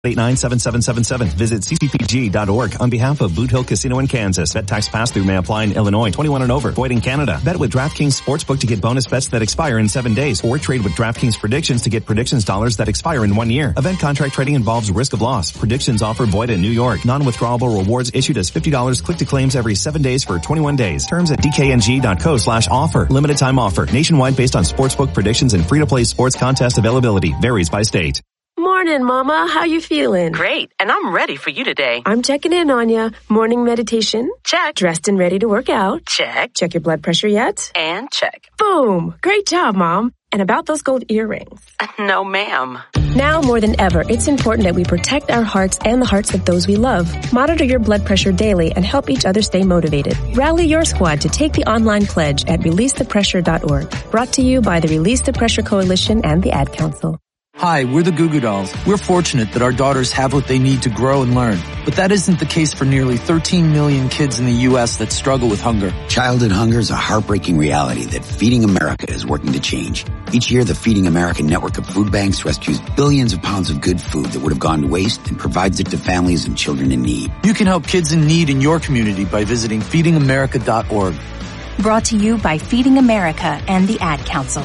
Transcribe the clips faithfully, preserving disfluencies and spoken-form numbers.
eight nine seven seven seven seven. Visit c c p g dot org on behalf of Boot Hill Casino in Kansas. Bet tax pass-through may apply in Illinois. twenty-one and over. Void in Canada. Bet with DraftKings Sportsbook to get bonus bets that expire in seven days. Or trade with DraftKings Predictions to get predictions dollars that expire in one year. Event contract trading involves risk of loss. Predictions offer void in New York. Non-withdrawable rewards issued as fifty dollars click to claims every seven days for twenty-one days. Terms at d k n g dot co slash offer. Limited time offer. Nationwide based on sportsbook predictions and free-to-play sports contest availability. Varies by state. Morning, Mama. How you feeling? Great, and I'm ready for you today. I'm checking in on ya. Morning meditation? Check. Dressed and ready to work out? Check. Check your blood pressure yet? And check. Boom! Great job, Mom. And about those gold earrings? No, ma'am. Now more than ever, it's important that we protect our hearts and the hearts of those we love. Monitor your blood pressure daily and help each other stay motivated. Rally your squad to take the online pledge at release the pressure dot org. Brought to you by the Release the Pressure Coalition and the Ad Council. Hi, we're the Goo Goo Dolls. We're fortunate that our daughters have what they need to grow and learn. But that isn't the case for nearly thirteen million kids in the U S that struggle with hunger. Childhood hunger is a heartbreaking reality that Feeding America is working to change. Each year, the Feeding America network of food banks rescues billions of pounds of good food that would have gone to waste and provides it to families and children in need. You can help kids in need in your community by visiting feeding america dot org. Brought to you by Feeding America and the Ad Council.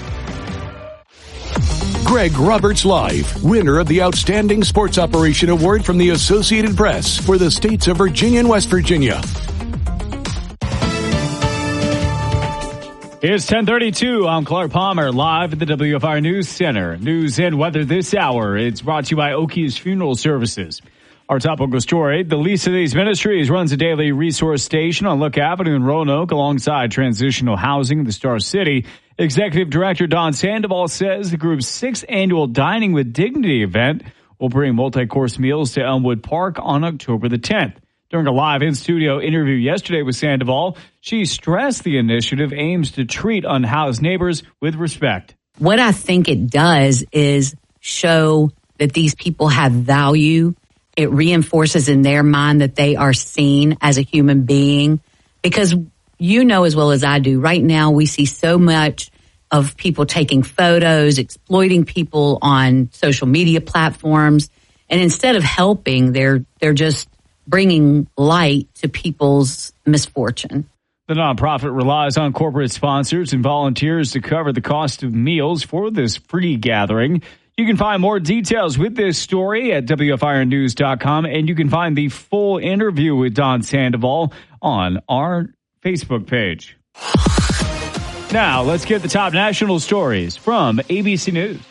Greg Roberts Live, winner of the Outstanding Sports Operation Award from the Associated Press for the states of Virginia and West Virginia. It's ten thirty-two. I'm Clark Palmer, live at the W F R News Center. News and weather this hour. It's brought to you by Okies Funeral Services. Our topical story, the Least of These Ministries runs a daily resource station on Look Avenue in Roanoke alongside transitional housing in the Star City. Executive Director Don Sandoval says the group's sixth annual Dining with Dignity event will bring multi-course meals to Elmwood Park on October the tenth. During a live in-studio interview yesterday with Sandoval, she stressed the initiative aims to treat unhoused neighbors with respect. What I think it does is show that these people have value. It reinforces in their mind that they are seen as a human being. Because you know as well as I do, right now we see so much of people taking photos, exploiting people on social media platforms. And instead of helping, they're they're just bringing light to people's misfortune. The nonprofit relies on corporate sponsors and volunteers to cover the cost of meals for this free gathering. You can find more details with this story at W F I R news dot com, and you can find the full interview with Don Sandoval on our Facebook page. Now, let's get the top national stories from A B C News.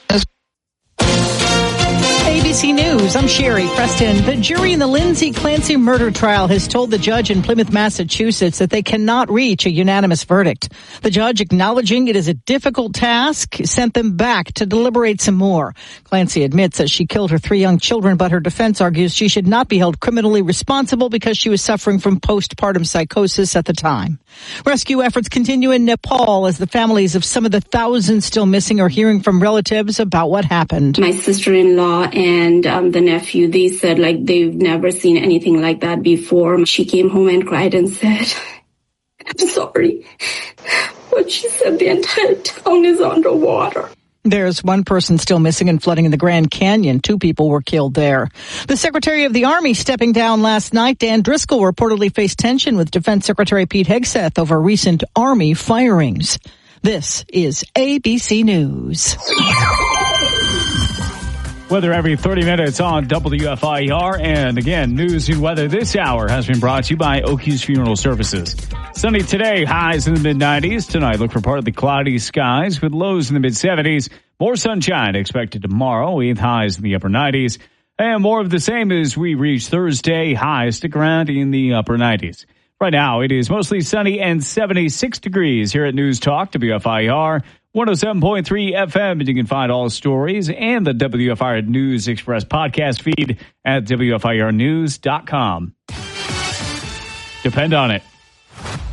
A B C News, I'm Sherry Preston. The jury in the Lindsay Clancy murder trial has told the judge in Plymouth, Massachusetts that they cannot reach a unanimous verdict. The judge, acknowledging it is a difficult task, sent them back to deliberate some more. Clancy admits that she killed her three young children, but her defense argues she should not be held criminally responsible because she was suffering from postpartum psychosis at the time. Rescue efforts continue in Nepal as the families of some of the thousands still missing are hearing from relatives about what happened. My sister-in-law and um, the nephew, they said like they've never seen anything like that before. She came home and cried and said, "I'm sorry." But she said the entire town is underwater. There's one person still missing in flooding in the Grand Canyon. Two people were killed there. The Secretary of the Army stepping down last night. Dan Driscoll reportedly faced tension with Defense Secretary Pete Hegseth over recent Army firings. This is A B C News. Weather every thirty minutes on W F I R. And again, news and weather this hour has been brought to you by Okies Funeral Services. Sunny today, highs in the mid nineties. Tonight, look for partly cloudy skies with lows in the mid seventies. More sunshine expected tomorrow with highs in the upper nineties. And more of the same as we reach Thursday. Highs stick around in the upper nineties. Right now, it is mostly sunny and seventy-six degrees here at News Talk W F I R. one oh seven point three F M, and you can find all stories and the W F I R News Express podcast feed at W F I R news dot com. Depend on it.